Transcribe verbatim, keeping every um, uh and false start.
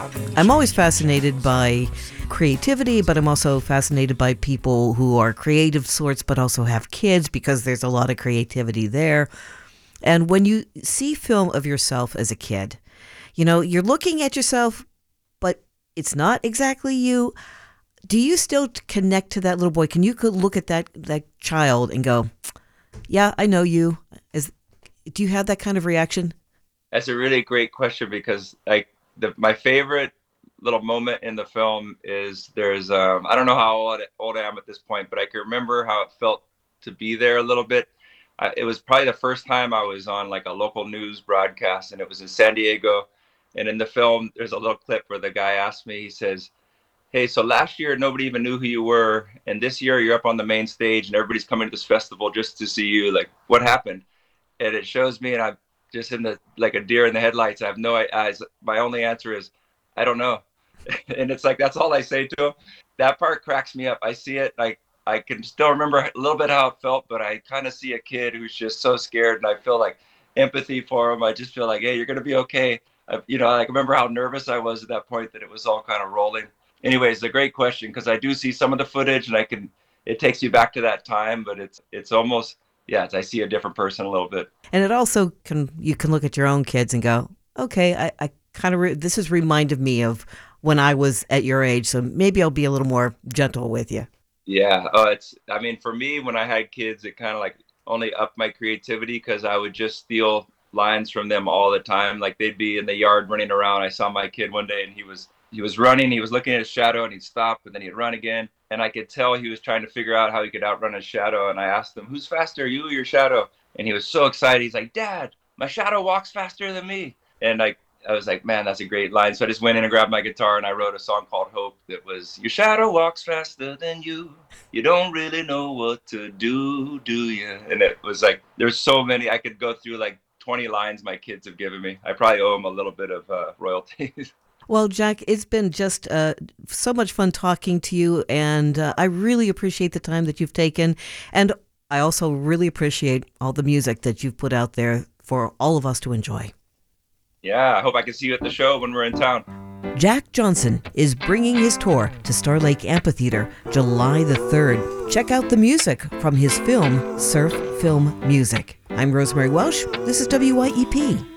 I'm always fascinated by creativity, but I'm also fascinated by people who are creative sorts, but also have kids because there's a lot of creativity there. And when you see film of yourself as a kid, you know, you're looking at yourself, but it's not exactly you. Do you still connect to that little boy? Can you look at that that child and go, yeah, I know you? Is, do you have that kind of reaction? That's a really great question because like the my favorite little moment in the film is there's um I don't know how old, old I am at this point, but I can remember how it felt to be there a little bit. I, it was probably the first time I was on like a local news broadcast, and it was in San Diego. And in the film, there's a little clip where the guy asked me, he says, "Hey, so last year nobody even knew who you were, and this year you're up on the main stage, and everybody's coming to this festival just to see you. Like, what happened?" And it shows me, and I'm just in the like a deer in the headlights. I have no eyes. My only answer is, I don't know. And it's like that's all I say to him. That part cracks me up. I see it. Like I can still remember a little bit how it felt, but I kind of see a kid who's just so scared, and I feel like empathy for him. I just feel like, hey, you're gonna be okay. I, you know, I remember how nervous I was at that point that it was all kind of rolling. Anyways, a great question because I do see some of the footage, and I can. It takes you back to that time, but it's it's almost yeah. It's, I see a different person a little bit. And it also can, you can look at your own kids and go, okay, I, I kind of, re- this has reminded me of when I was at your age. So maybe I'll be a little more gentle with you. Yeah. Oh, it's, I mean, for me, when I had kids, it kind of like only upped my creativity because I would just steal lines from them all the time. Like they'd be in the yard running around. I saw my kid one day and he was, he was running, he was looking at his shadow and he'd stop and then he'd run again. And I could tell he was trying to figure out how he could outrun his shadow. And I asked him, who's faster, you or your shadow? And he was so excited. He's like, Dad, my shadow walks faster than me. And like, I was like, man, that's a great line. So I just went in and grabbed my guitar and I wrote a song called Hope that was, your shadow walks faster than you. You don't really know what to do, do you? And it was like, there's so many, I could go through like twenty lines my kids have given me. I probably owe them a little bit of uh, royalties. Well, Jack, it's been just uh, so much fun talking to you. And uh, I really appreciate the time that you've taken. And I also really appreciate all the music that you've put out there for all of us to enjoy. Yeah, I hope I can see you at the show when we're in town. Jack Johnson is bringing his tour to Star Lake Amphitheater July the third. Check out the music from his film, Surf Film Music. I'm Rosemary Welsh. This is W Y E P.